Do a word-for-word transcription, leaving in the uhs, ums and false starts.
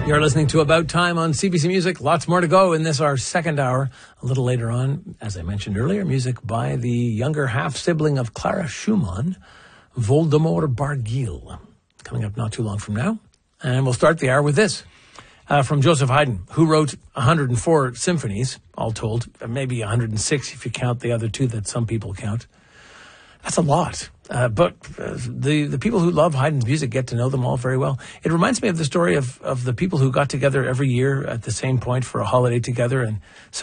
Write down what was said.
You're listening to About Time on C B C Music. Lots more to go in this, our second hour. A little later on, as I mentioned earlier, music by the younger half-sibling of Clara Schumann, Voldemort Barguil. Coming up not too long from now. And we'll start the hour with this. Uh, from Joseph Haydn, who wrote one hundred four symphonies, all told. Maybe one hundred six if you count the other two that some people count. That's a lot. Uh, but uh, the, the people who love Haydn's music get to know them all very well. It reminds me of the story of, of the people who got together every year at the same point for a holiday together and